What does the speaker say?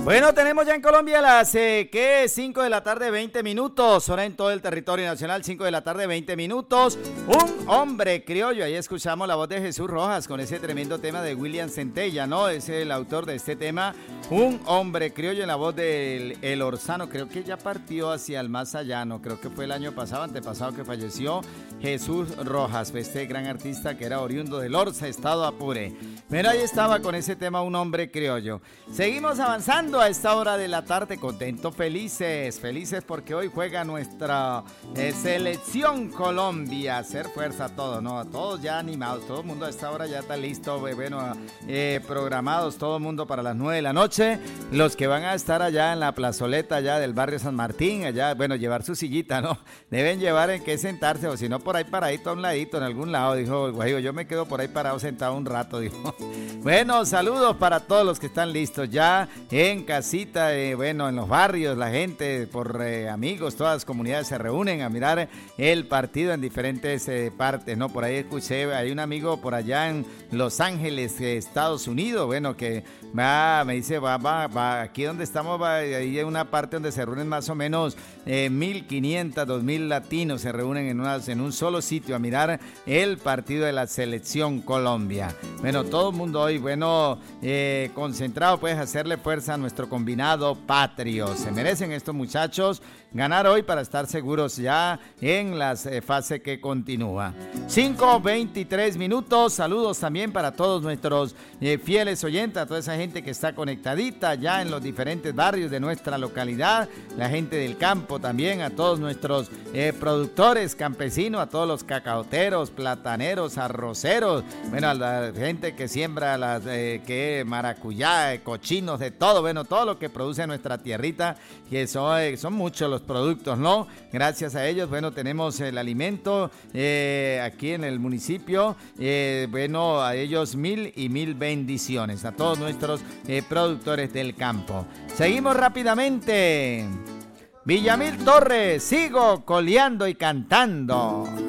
Bueno, tenemos ya en Colombia las 5 de la tarde, 20 minutos, hora en todo el territorio nacional, 5 de la tarde, 20 minutos. Un hombre criollo, ahí escuchamos la voz de Jesús Rojas con ese tremendo tema de William Centella, ¿no? Es el autor de este tema, un hombre criollo en la voz del El Orzano, creo que ya partió hacia el más allá, no, creo que fue el año pasado, antepasado que falleció Jesús Rojas, este gran artista que era oriundo del Orza, estado Apure. Pero ahí estaba con ese tema, un hombre criollo. Seguimos avanzando a esta hora de la tarde, contentos, felices porque hoy juega nuestra selección Colombia. Hacer fuerza a todos, ¿no? Todos ya animados, todo el mundo a esta hora ya está listo, bueno, programados, todo el mundo para las 9 de la noche. Los que van a estar allá en la plazoleta allá del barrio San Martín, allá, bueno, llevar su sillita, ¿no? Deben llevar en qué sentarse, o si no, por ahí paradito a un ladito, en algún lado, dijo el guajido, yo me quedo por ahí parado sentado un rato, dijo. Bueno, saludos para todos los que están listos ya en casita, bueno, en los barrios, la gente, por amigos, todas las comunidades se reúnen a mirar el partido en diferentes partes, ¿no? Por ahí escuché, hay un amigo por allá en Los Ángeles, Estados Unidos, bueno, que me dice, va, aquí donde estamos, ahí hay una parte donde se reúnen más o menos 1.500, 2.000 latinos, se reúnen en un solo sitio a mirar el partido de la selección Colombia. Bueno, todo el mundo hoy, bueno, concentrado, puedes hacerle fuerza a nuestro combinado patrio. Se merecen estos muchachos ganar hoy para estar seguros ya en la fase que continúa. 5:23 minutos, saludos también para todos nuestros fieles oyentes, a toda esa gente que está conectadita ya en los diferentes barrios de nuestra localidad, la gente del campo también, a todos nuestros productores campesinos, a todos los cacaoteros, plataneros, arroceros, bueno, a la gente que siembra las maracuyá, cochinos, de todo, bueno, todo lo que produce nuestra tierrita, que son muchos los productos, ¿no? Gracias a ellos, bueno, tenemos el alimento aquí en el municipio, bueno, a ellos mil bendiciones, a todos nuestros productores del campo. Seguimos rápidamente. Villamil Torres, sigo coleando y cantando.